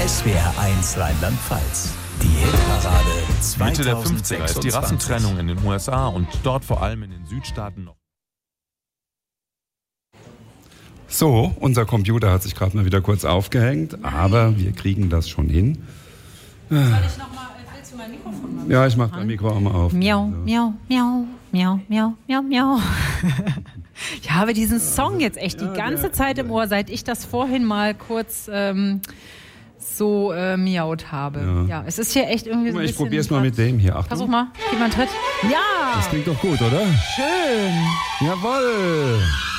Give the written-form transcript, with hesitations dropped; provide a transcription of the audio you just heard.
SWR 1 Rheinland-Pfalz. Die Hitparade 2026. Mitte der 50er ist die Rassentrennung in den USA und dort vor allem in den Südstaaten noch. So, unser Computer hat sich gerade mal wieder kurz aufgehängt, aber wir kriegen das schon hin. Soll ich nochmal, willst du mein Mikrofon machen? Ja, ich mache dein Mikro auch mal auf. Miau, miau, miau, miau, miau, miau, miau. Ich habe diesen Song jetzt echt die ganze Zeit im Ohr, seit ich das vorhin mal kurz so miaut habe. Ja, es ist hier echt irgendwie so ein bisschen... Ich probier's mal mit dem hier. Achtung. Versuch mal, gib mal einen Tritt. Ja! Das klingt doch gut, oder? Schön! Jawohl!